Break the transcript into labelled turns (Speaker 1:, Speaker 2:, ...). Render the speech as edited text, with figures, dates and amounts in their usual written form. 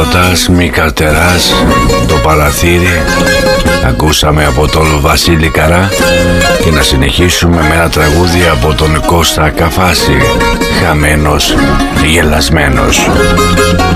Speaker 1: έρωτας, μη καρτεράς, το παραθύρι. Ακούσαμε από τον Βασίλη Καρά. Και να συνεχίσουμε με ένα τραγούδι από τον Κώστα Καφάση, Χαμένος, γελασμένος.